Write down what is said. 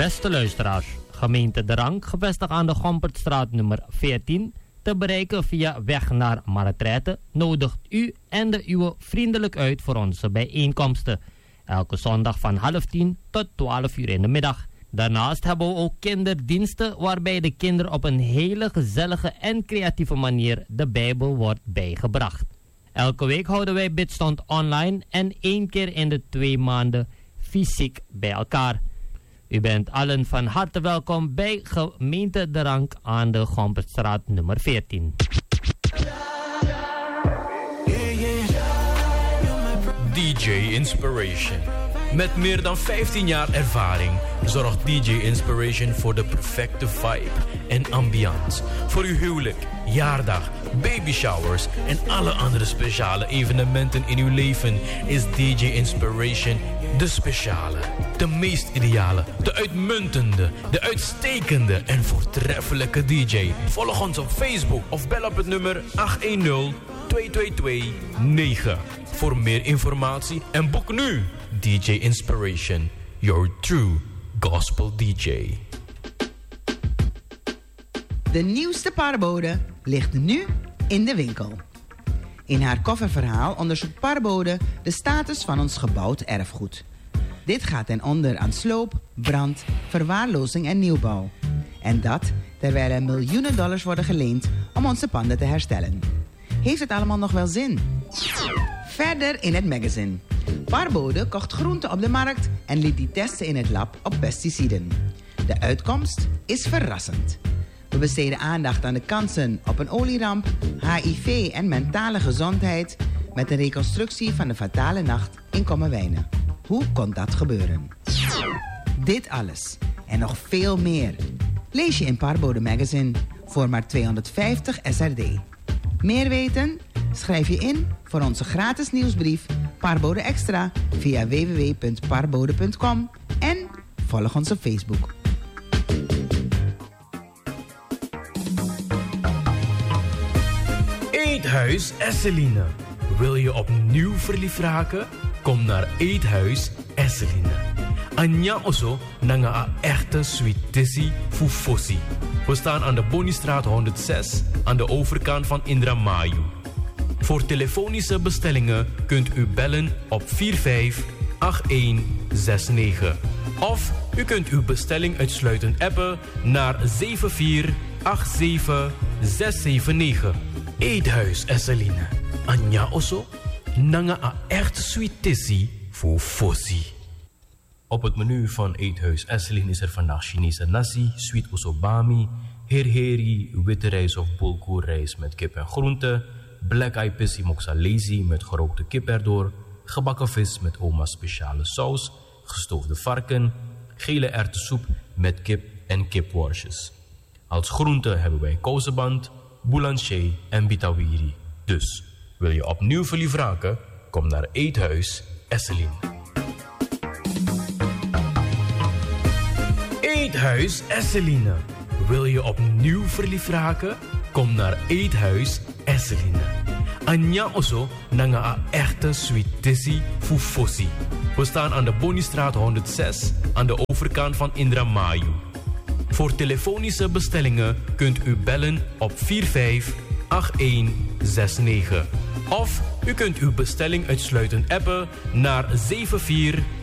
Beste luisteraars, gemeente De Rank, gevestigd aan de Gompertstraat nummer 14, te bereiken via weg naar Marktreite, nodigt u en de uwe vriendelijk uit voor onze bijeenkomsten. Elke zondag van 9:30 tot 12 uur in de middag. Daarnaast hebben we ook kinderdiensten waarbij de kinderen op een hele gezellige en creatieve manier de Bijbel wordt bijgebracht. Elke week houden wij bidstond online en 1 keer in de 2 maanden fysiek bij elkaar. U bent allen van harte welkom bij gemeente De Rank aan de Gompertstraat nummer 14. DJ Inspiration. Met meer dan 15 jaar ervaring zorgt DJ Inspiration voor de perfecte vibe en ambiance. Voor uw huwelijk, jaardag, baby showers en alle andere speciale evenementen in uw leven is DJ Inspiration de speciale, de meest ideale, de uitmuntende, de uitstekende en voortreffelijke DJ. Volg ons op Facebook of bel op het nummer 810-222-9 voor meer informatie en boek nu DJ Inspiration, your true gospel DJ. De nieuwste Parbode ligt nu in de winkel. In haar kofferverhaal onderzoekt Parbode de status van ons gebouwd erfgoed. Dit gaat ten onder aan sloop, brand, verwaarlozing en nieuwbouw. En dat terwijl er miljoenen dollars worden geleend om onze panden te herstellen. Heeft het allemaal nog wel zin? Verder in het magazine. Parbode kocht groenten op de markt en liet die testen in het lab op pesticiden. De uitkomst is verrassend. We besteden aandacht aan de kansen op een olieramp, HIV en mentale gezondheid met een reconstructie van de fatale nacht in Kommerwijnen. Hoe kon dat gebeuren? Dit alles en nog veel meer lees je in Parbode Magazine voor maar 250 SRD. Meer weten? Schrijf je in voor onze gratis nieuwsbrief Parbode Extra via www.parbode.com en volg ons op Facebook. Eethuis Esseline. Wil je opnieuw verliefd raken? Kom naar Eethuis Esseline. Anja Oso nanga a echte sweetissie fufosi. We staan aan de Bonniestraat 106 aan de overkant van Indramayu. Voor telefonische bestellingen kunt u bellen op 458169. Of u kunt uw bestelling uitsluitend appen naar 7487679. Eethuis Esseline. Anja Oso nanga a echte sweetissie fufosi. Op het menu van Eethuis Esseline is er vandaag Chinese nasi, sweet osobami, herheri, witte rijst of bulgoerrijst met kip en groente, black eyed peas moxalesi met gerookte kip erdoor, gebakken vis met oma's speciale saus, gestoofde varken, gele erwtensoep met kip en kipworstjes. Als groente hebben wij kozenband, boulanger en bitawiri. Dus, wil je opnieuw verliefd raken? Kom naar Eethuis Esseline. Eethuis Esseline. Wil je opnieuw verliefd raken? Kom naar Eethuis Esseline. Anja Oso nanga a echte sweetissie fufosi. We staan aan de Bonniestraat 106 aan de overkant van Indramayu. Voor telefonische bestellingen kunt u bellen op 458169. Of u kunt uw bestelling uitsluitend appen naar 748